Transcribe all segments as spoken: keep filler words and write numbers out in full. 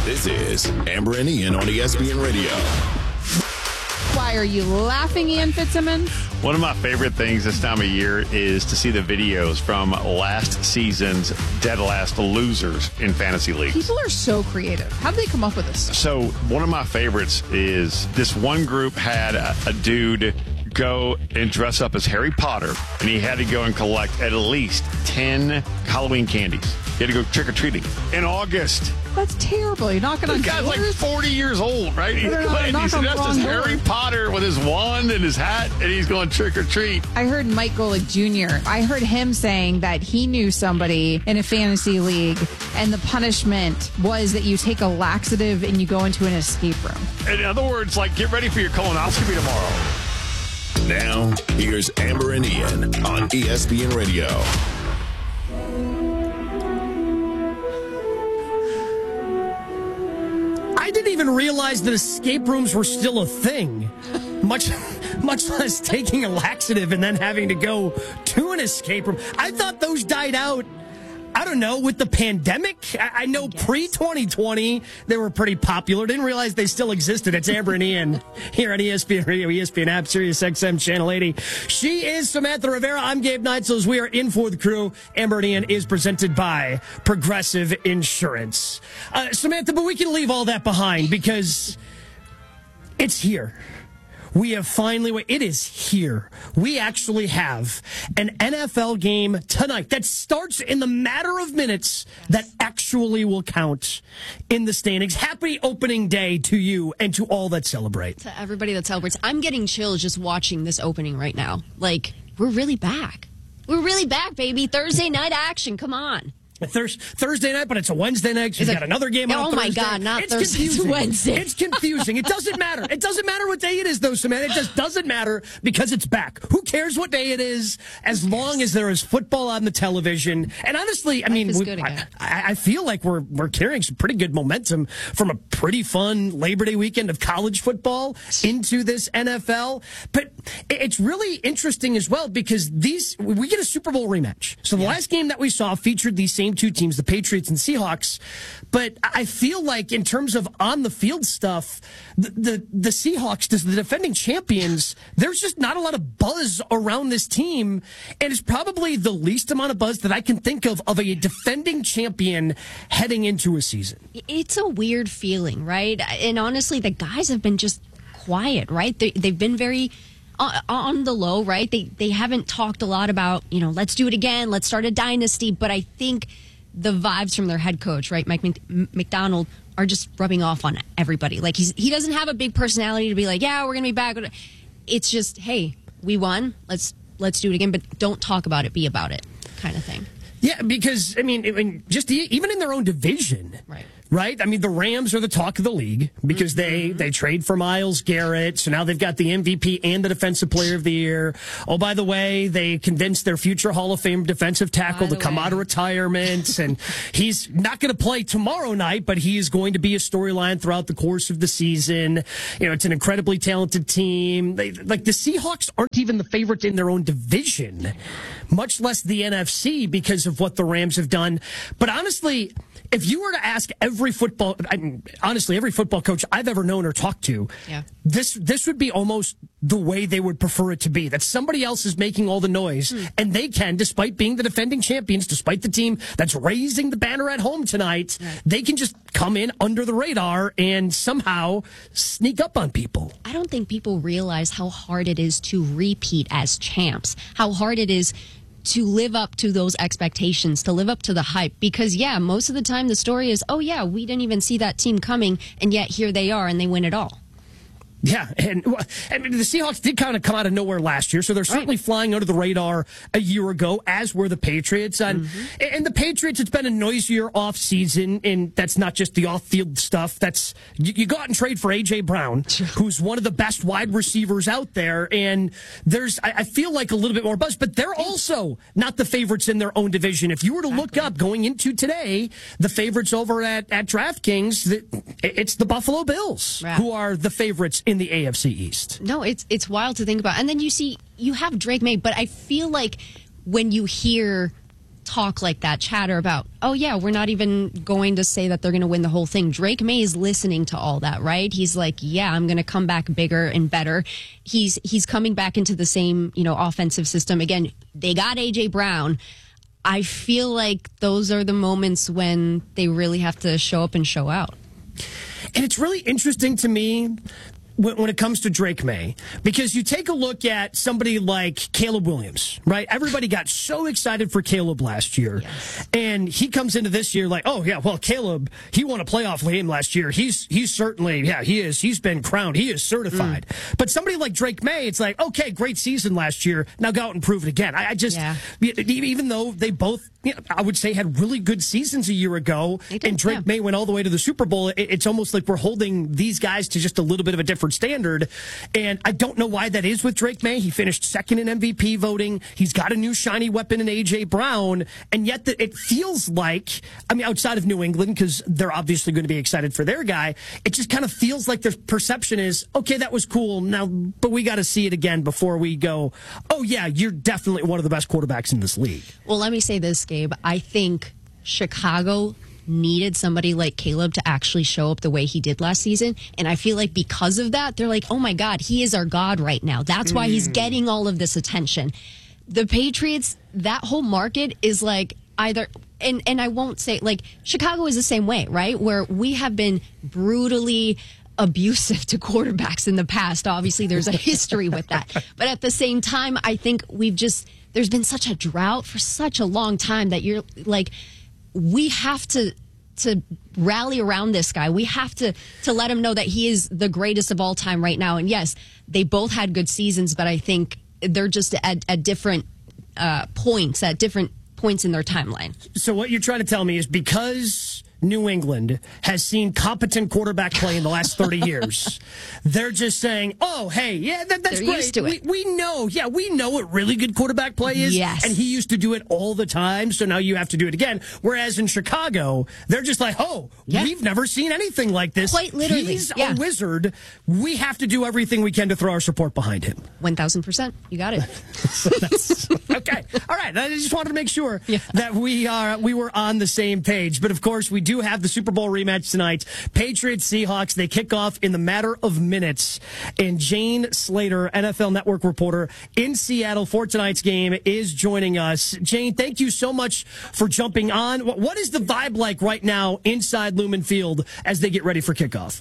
This is Amber and Ian on E S P N Radio. Why are you laughing, Ian Fitzsimmons? One of my favorite things this time of year is to see the videos from last season's dead last losers in fantasy leagues. People are so creative. How did they come up with this? So one of my favorites is this one group had a, a dude go and dress up as Harry Potter, and he had to go and collect at least ten Halloween candies. He had to go trick-or-treating in August. That's terrible. You're knocking on The guy's doors? like forty years old, right? He's, They're not and knocking he's on dressed the as wrong Harry door. Potter with his wand and his hat, and he's going trick-or-treat. I heard Mike Golick Junior I heard him saying that he knew somebody in a fantasy league, and the punishment was that you take a laxative and you go into an escape room. In other words, like, get ready for your colonoscopy tomorrow. Now, here's Amber and Ian on E S P N Radio. I didn't even realize that escape rooms were still a thing, much much less taking a laxative and then having to go to an escape room. I thought those died out, I don't know, with the pandemic. I, I know pre twenty twenty they were pretty popular. Didn't realize they still existed. It's Amber and Ian here on E S P N Radio, E S P N app, Sirius X M Channel eighty. She is Samantha Rivera. I'm Gabe Neitzel. We are in for the crew. Amber and Ian is presented by Progressive Insurance. Uh, Samantha, but we can leave all that behind because it's here. We have finally, it is here. We actually have an N F L game tonight that starts in the matter of minutes that actually will count in the standings. Happy opening day to you and to all that celebrate. To everybody that celebrates. I'm getting chills just watching this opening right now. Like, we're really back. We're really back, baby. Thursday night action. Come on. Thurs- Thursday night, but it's a Wednesday night. So we've It's got a- another game on Oh, my Thursday. God, not it's Thursday, it's confusing. Wednesday. It's confusing. It doesn't matter. It doesn't matter what day it is, though, Samantha. It just doesn't matter because it's back. Who cares what day it is as long as there is football on the television? And honestly, I mean, is we- good again. I, I feel like we're we're carrying some pretty good momentum from a pretty fun Labor Day weekend of college football into this N F L. But it's really interesting as well because these we get a Super Bowl rematch. So the last game that we saw featured these same two teams, the Patriots and Seahawks. But I feel like in terms of on the field stuff, the, the, the Seahawks, the defending champions, there's just not a lot of buzz around this team. And it's probably the least amount of buzz that I can think of of a defending champion heading into a season. It's a weird feeling, right? And honestly, the guys have been just quiet, right? They, they've been very on, on the low, right? They, they haven't talked a lot about, you know, let's do it again, let's start a dynasty. But I think the vibes from their head coach, right, Mike McDonald, are just rubbing off on everybody. Like, he's he doesn't have a big personality to be like, yeah, we're going to be back. It's just, hey, we won. Let's let's do it again, but don't talk about it, be about it kind of thing. Yeah, because, I mean, I mean, just e- even in their own division, Right. right? I mean, the Rams are the talk of the league because they, they trade for Myles Garrett, so now they've got the M V P and the Defensive Player of the Year. Oh, by the way, they convinced their future Hall of Fame defensive tackle By to the come way. out of retirement, and he's not going to play tomorrow night, but he is going to be a storyline throughout the course of the season. You know, it's an incredibly talented team. They, like, the Seahawks aren't even the favorite in their own division, much less the N F C because of what the Rams have done. But honestly, if you were to ask every football, I mean, honestly, every football coach I've ever known or talked to, Yeah. this this would be almost the way they would prefer it to be. That somebody else is making all the noise, Hmm. and they can, despite being the defending champions, despite the team that's raising the banner at home tonight, Right. they can just come in under the radar and somehow sneak up on people. I don't think people realize how hard it is to repeat as champs, how hard it is to live up to those expectations, to live up to the hype. Because, yeah, most of the time the story is, oh, yeah, we didn't even see that team coming, and yet here they are, and they win it all. Yeah, and well, I mean, the Seahawks did kind of come out of nowhere last year, so they're certainly flying under the radar a year ago, as were the Patriots. And, mm-hmm. and the Patriots, it's been a noisier offseason, and that's not just the off-field stuff. That's you, you go out and trade for A J. Brown, who's one of the best wide receivers out there, and there's, I, I feel like, a little bit more buzz, but they're also not the favorites in their own division. If you were to exactly. look up, going into today, the favorites over at, at DraftKings, the, it's the Buffalo Bills, right. who are the favorites in the A F C East. No, it's it's wild to think about. And then you see, you have Drake May, but I feel like when you hear talk like that, chatter about, oh, yeah, we're not even going to say that they're going to win the whole thing. Drake May is listening to all that, right? He's like, yeah, I'm going to come back bigger and better. He's he's coming back into the same, you know, offensive system. Again, they got A J Brown. I feel like those are the moments when they really have to show up and show out. And it's really interesting to me when, when it comes to Drake May, because you take a look at somebody like Caleb Williams, right? Everybody got so excited for Caleb last year. Yes. And he comes into this year like, oh, yeah, well, Caleb, he won a playoff game last year. He's he's certainly, yeah, he is. He's been crowned. He is certified. Mm. But somebody like Drake May, it's like, okay, great season last year. Now go out and prove it again. I, I just, yeah. even though they both, you know, I would say, had really good seasons a year ago, did, and Drake yeah. May went all the way to the Super Bowl, it, it's almost like we're holding these guys to just a little bit of a different standard. And I don't know why that is with Drake May. He finished second in M V P voting. He's got a new shiny weapon in A J Brown. And yet the, it feels like, I mean, outside of New England, because they're obviously going to be excited for their guy, it just kind of feels like the perception is, okay, that was cool now, but we got to see it again before we go, oh, yeah, you're definitely one of the best quarterbacks in this league. Well, let me say this, Gabe. I think Chicago needed somebody like Caleb to actually show up the way he did last season. And I feel like because of that, they're like, oh my God, he is our God right now. That's why he's getting all of this attention. The Patriots, that whole market is like either, and, and I won't say, like, Chicago is the same way, right? Where we have been brutally abusive to quarterbacks in the past. Obviously, there's a history with that. But at the same time, I think we've just, there's been such a drought for such a long time that you're like, we have to to rally around this guy. We have to to let him know that he is the greatest of all time right now. And yes, they both had good seasons, but I think they're just at, at different uh, points, at different points in their timeline. So what you're trying to tell me is because New England has seen competent quarterback play in the last thirty years, they're just saying, oh, hey, yeah, that, that's they're great. Used to it. We, we know, yeah, we know what really good quarterback play is. Yes. And he used to do it all the time, so now you have to do it again. Whereas in Chicago, they're just like, oh, yeah. we've never seen anything like this. Quite literally. He's yeah. a wizard. We have to do everything we can to throw our support behind him. one thousand percent. You got it. So that's, okay. All right. I just wanted to make sure yeah. that we are we were on the same page. But, of course, we do have the Super Bowl rematch tonight. Patriots Seahawks, they kick off in the matter of minutes. And Jane Slater, N F L Network reporter in Seattle for tonight's game, is joining us. Jane, thank you so much for jumping on. What is the vibe like right now inside Lumen Field as they get ready for kickoff?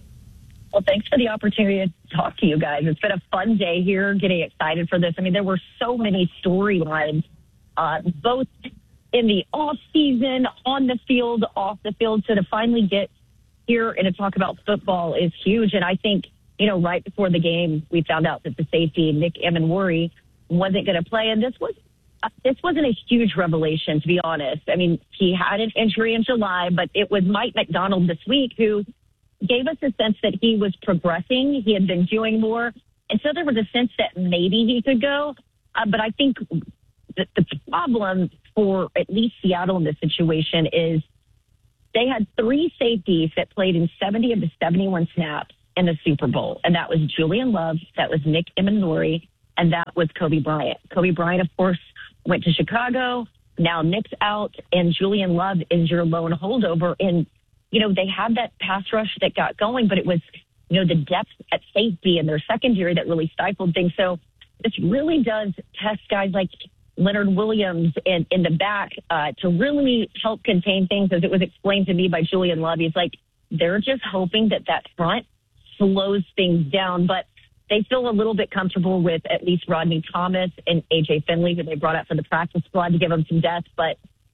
Well, thanks for the opportunity to talk to you guys. It's been a fun day here, getting excited for this. I mean, there were so many storylines, uh, both in the off season, on the field, off the field. So to finally get here and to talk about football is huge. And I think, you know, right before the game, we found out that the safety, Nick Emmanwori, wasn't going to play. And this was, uh, this wasn't a huge revelation, to be honest. I mean, he had an injury in July, but it was Mike McDonald this week who gave us a sense that he was progressing. He had been doing more. And so there was a sense that maybe he could go. Uh, but I think the, the problem for at least Seattle in this situation is they had three safeties that played in seventy of the seventy-one snaps in the Super Bowl. And that was Julian Love, that was Nick Emmanwori, and that was Kobe Bryant. Kobe Bryant, of course, went to Chicago. Now Nick's out, and Julian Love is your lone holdover. And, you know, they had that pass rush that got going, but it was, you know, the depth at safety and their secondary that really stifled things. So this really does test guys like Leonard Williams in, in the back uh, to really help contain things. As it was explained to me by Julian Love, he's like, they're just hoping that that front slows things down. But they feel a little bit comfortable with at least Rodney Thomas and A J Finley, who they brought out for the practice squad to give them some depth. But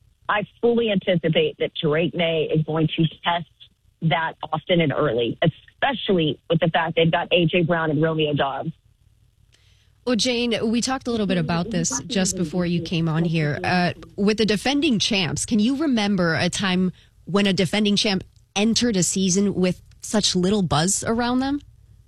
I fully anticipate that Drake May is going to test that often and early, especially with the fact they've got A J Brown and Romeo Doubs. Well, Jane, we talked a little bit about this just before you came on here. Uh, with the defending champs, can you remember a time when a defending champ entered a season with such little buzz around them?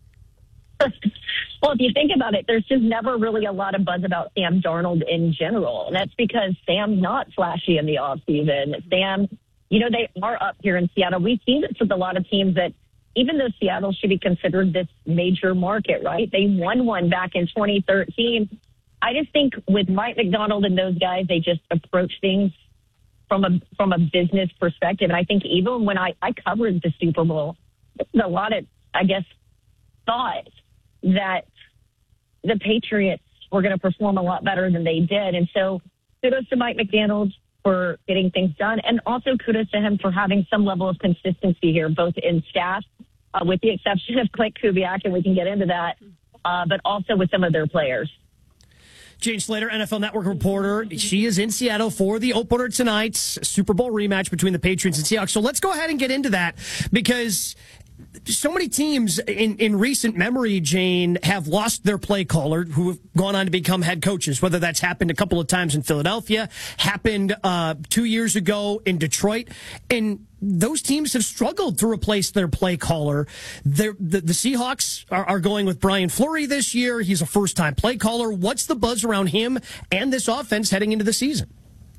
Well, if you think about it, there's just never really a lot of buzz about Sam Darnold in general. And that's because Sam's not flashy in the offseason. Sam, you know, they are up here in Seattle. We've seen this with a lot of teams that, even though Seattle should be considered this major market, right? They won one back in twenty thirteen. I just think with Mike McDonald and those guys, they just approach things from a from a business perspective. And I think even when I, I covered the Super Bowl, there's a lot of, I guess, thought that the Patriots were going to perform a lot better than they did. And so kudos to Mike McDonald for getting things done. And also kudos to him for having some level of consistency here, both in staff, uh, with the exception of Clint Kubiak, and we can get into that, uh, but also with some of their players. Jane Slater, N F L Network reporter. She is in Seattle for the opener tonight, Super Bowl rematch between the Patriots and Seahawks. So let's go ahead and get into that, because so many teams in, in recent memory, Jane, have lost their play caller who have gone on to become head coaches, whether that's happened a couple of times in Philadelphia, happened uh, two years ago in Detroit. And those teams have struggled to replace their play caller. The, the, the Seahawks are, are going with Brian Fleury this year. He's a first-time play caller. What's the buzz around him and this offense heading into the season?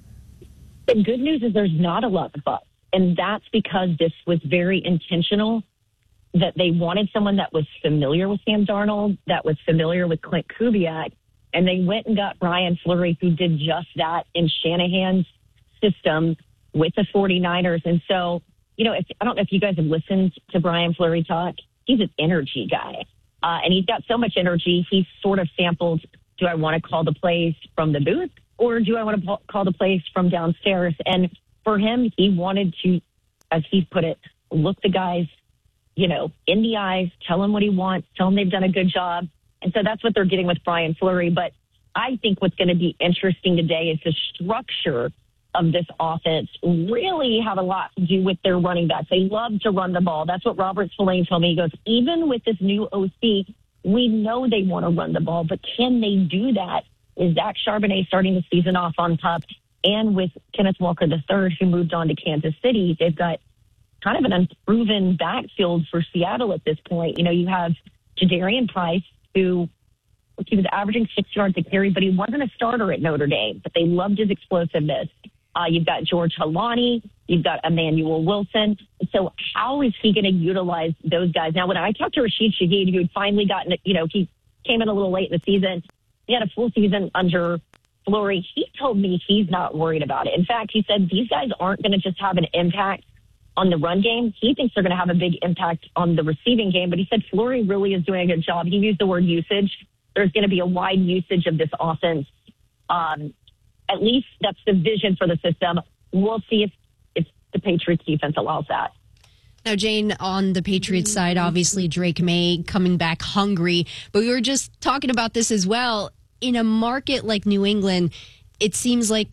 The good news is there's not a lot of buzz, and that's because this was very intentional, that they wanted someone that was familiar with Sam Darnold, that was familiar with Clint Kubiak, and they went and got Brian Fleury, who did just that in Shanahan's system with the 49ers. And so, you know, if, I don't know if you guys have listened to Brian Fleury talk. He's an energy guy, uh, and he's got so much energy. He's sort of sampled, do I want to call the plays from the booth, or do I want to call the plays from downstairs? And for him, he wanted to, as he put it, look the guys, you know, in the eyes, tell them what he wants, tell them they've done a good job. And so that's what they're getting with Brian Fleury. But I think what's going to be interesting today is the structure of this offense really have a lot to do with their running backs. They love to run the ball. That's what Robert Spillane told me. He goes, even with this new O C, we know they want to run the ball, but can they do that? Is Zach Charbonnet starting the season off on top? And with Kenneth Walker the third, who moved on to Kansas City, they've got kind of an unproven backfield for Seattle at this point. You know, you have Jadarian Price, who he was averaging six yards a carry, but he wasn't a starter at Notre Dame, but they loved his explosiveness. Uh, you've got George Halani, you've got Emmanuel Wilson. So how is he going to utilize those guys? Now, when I talked to Rashid Shaheed, who had finally gotten, you know, he came in a little late in the season, he had a full season under Fleury. He told me he's not worried about it. In fact, he said these guys aren't going to just have an impact on the run game. He thinks they're going to have a big impact on the receiving game, but he said Fleury really is doing a good job. He used the word usage. There's going to be a wide usage of this offense. Um, at least that's the vision for the system. We'll see if, if the Patriots defense allows that. Now, Jane, on the Patriots side, obviously Drake May coming back hungry, but we were just talking about this as well. In a market like New England, it seems like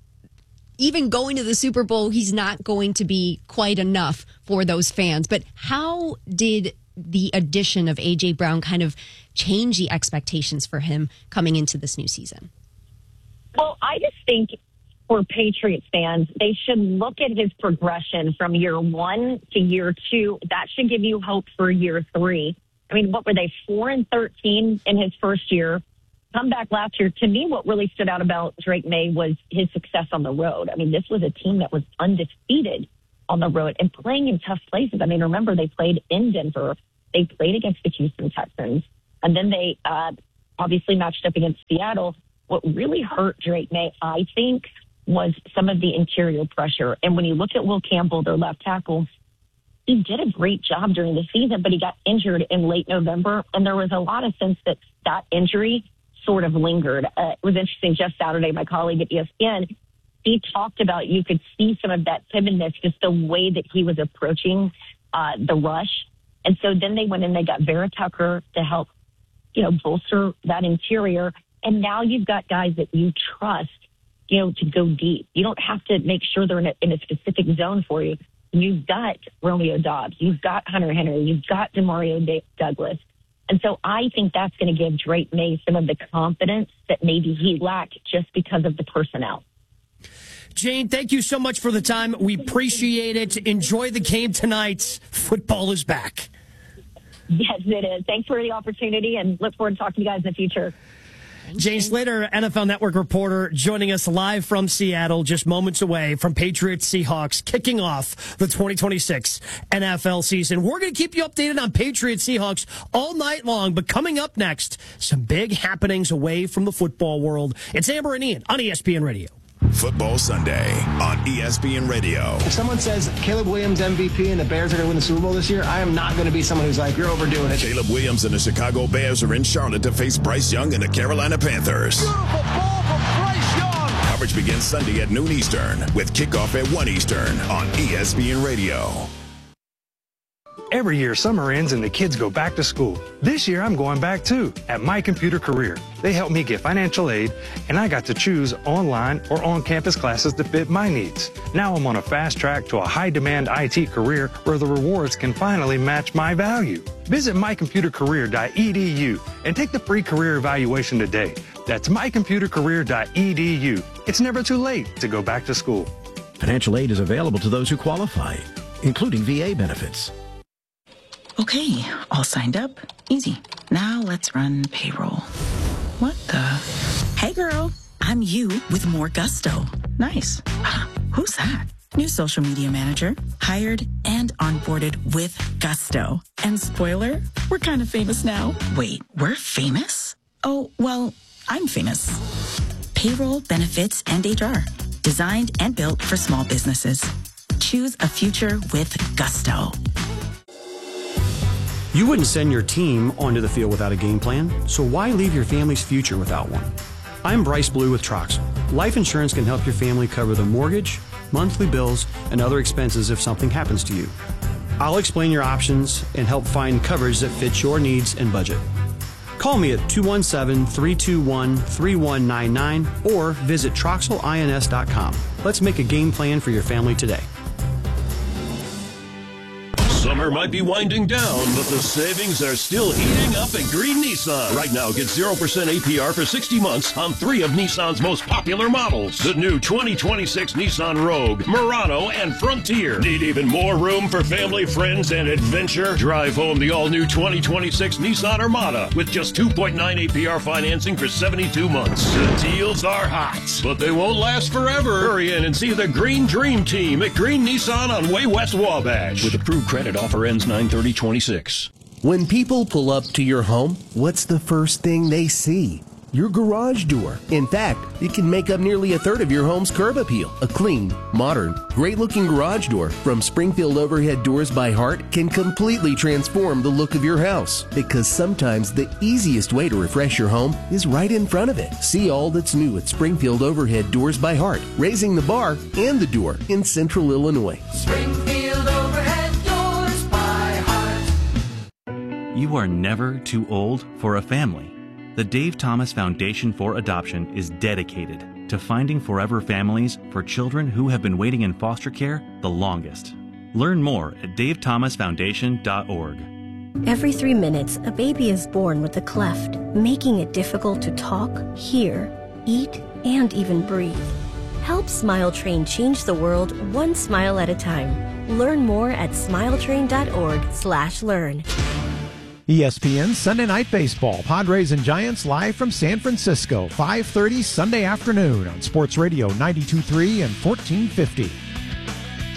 even going to the Super Bowl, he's not going to be quite enough for those fans. But how did the addition of A J. Brown kind of change the expectations for him coming into this new season? Well, I just think for Patriots fans, they should look at his progression from year one to year two. That should give you hope for year three. I mean, what were they, four and thirteen in his first year? Come back last year. To me, what really stood out about Drake May was his success on the road. I mean, this was a team that was undefeated on the road and playing in tough places. I mean, remember, they played in Denver. They played against the Houston Texans. And then they uh, obviously matched up against Seattle. What really hurt Drake May, I think, was some of the interior pressure. And when you look at Will Campbell, their left tackle, he did a great job during the season, but he got injured in late November. And there was a lot of sense that that injury sort of lingered. Uh, it was interesting. Jeff Saturday, my colleague at E S P N, he talked about, you could see some of that timidness, just the way that he was approaching uh, the rush. And so then they went and they got Vera Tucker to help, you know, bolster that interior. And now you've got guys that you trust, you know, to go deep. You don't have to make sure they're in a, in a specific zone for you. You've got Romeo Doubs. You've got Hunter Henry. You've got DeMario D- Douglas. And so I think that's going to give Drake May some of the confidence that maybe he lacked just because of the personnel. Jane, thank you so much for the time. We appreciate it. Enjoy the game tonight. Football is back. Yes, it is. Thanks for the opportunity, and look forward to talking to you guys in the future. Jane Slater, N F L Network reporter, joining us live from Seattle, just moments away from Patriots Seahawks, kicking off the twenty twenty-six N F L season. We're going to keep you updated on Patriots Seahawks all night long, but coming up next, some big happenings away from the football world. It's Amber and Ian on E S P N Radio. Football Sunday on E S P N Radio. If someone says Caleb Williams M V P and the Bears are going to win the Super Bowl this year, I am not going to be someone who's like, you're overdoing it. Caleb Williams and the Chicago Bears are in Charlotte to face Bryce Young and the Carolina Panthers. Beautiful ball from Bryce Young. Coverage begins Sunday at noon Eastern with kickoff at one Eastern on E S P N Radio. Every year, summer ends and the kids go back to school. This year, I'm going back too, at My Computer Career. They helped me get financial aid, and I got to choose online or on-campus classes to fit my needs. Now I'm on a fast track to a high-demand I T career where the rewards can finally match my value. Visit my computer career dot e d u and take the free career evaluation today. That's my computer career dot e d u. It's never too late to go back to school. Financial aid is available to those who qualify, including V A benefits. Okay, all signed up. Easy. Now let's run payroll. What the? Hey girl, I'm you with more gusto. Nice. Who's that? New social media manager, hired and onboarded with gusto. And spoiler, we're kind of famous now. Wait, we're famous? Oh, well, I'm famous. Payroll, benefits, and H R. Designed and built for small businesses. Choose a future with gusto. You wouldn't send your team onto the field without a game plan, so why leave your family's future without one? I'm Bryce Blue with Troxel. Life insurance can help your family cover the mortgage, monthly bills, and other expenses if something happens to you. I'll explain your options and help find coverage that fits your needs and budget. Call me at two one seven, three two one, three one nine nine or visit Troxel Ins dot com. Let's make a game plan for your family today. Summer might be winding down, but the savings are still heating up at Green Nissan. Right now, get zero percent A P R for sixty months on three of Nissan's most popular models. The new twenty twenty-six Nissan Rogue, Murano, and Frontier. Need even more room for family, friends, and adventure? Drive home the all-new twenty twenty-six Nissan Armada with just two point nine A P R financing for seventy-two months. The deals are hot, but they won't last forever. Hurry in and see the Green Dream Team at Green Nissan on Way West Wabash. With approved credit, offer ends nine thirty twenty-six. When people pull up to your home, what's the first thing they see? Your garage door. In fact, it can make up nearly a third of your home's curb appeal. A clean, modern, great-looking garage door from Springfield Overhead Doors by Heart can completely transform the look of your house. Because sometimes the easiest way to refresh your home is right in front of it. See all that's new at Springfield Overhead Doors by Heart, raising the bar and the door in Central Illinois. Springfield Overhead Doors by Heart. You are never too old for a family. The Dave Thomas Foundation for Adoption is dedicated to finding forever families for children who have been waiting in foster care the longest. Learn more at dave thomas foundation dot org. Every three minutes, a baby is born with a cleft, making it difficult to talk, hear, eat, and even breathe. Help Smile Train change the world one smile at a time. Learn more at smile train dot org slash learn. E S P N Sunday Night Baseball. Padres and Giants live from San Francisco, five thirty Sunday afternoon on Sports Radio ninety-two point three and fourteen fifty.